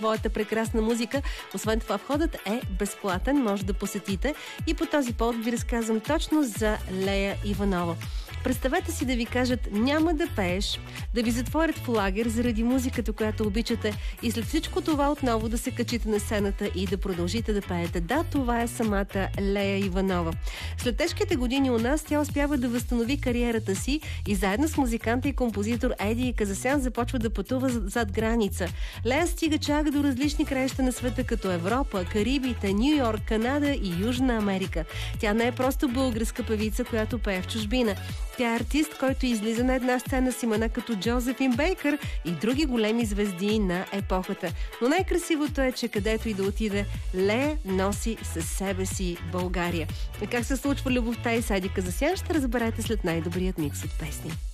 Твоята прекрасна музика. Освен това, входът е безплатен, може да посетите. И по този повод ви разказвам точно за Лея Иванова. Представете си да ви кажат: няма да пееш, да ви затворят в лагер заради музиката, която обичате, и след всичко това отново да се качите на сцената и да продължите да пеете. Да, това е самата Лея Иванова. След тежките години у нас тя успява да възстанови кариерата си и заедно с музиканта и композитор Еди Казасян започва да пътува зад граница. Лея стига чак до различни краища на света, като Европа, Карибите, Ню Йорк, Канада и Южна Америка. Тя не е просто българска певица, която пее в чужбина. Тя е артист, който излиза на една сцена с имена като Джозефин Бейкър и други големи звезди на епохата. Но най-красивото е, че където и да отиде, Лея носи със себе си България. Как се случва любовта и с Еди Казасян, ще разберете след най-добрият микс от песни.